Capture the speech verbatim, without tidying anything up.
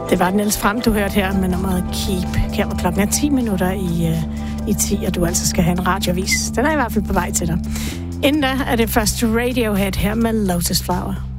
Det var Niels Fram, du hørte her med nummeret Keep. Her var klokken er ti minutter i, uh, i ti, og du altså skal have en radiovis. Den er i hvert fald på vej til dig. Inden da er det først Radiohead her med Lotus Flower.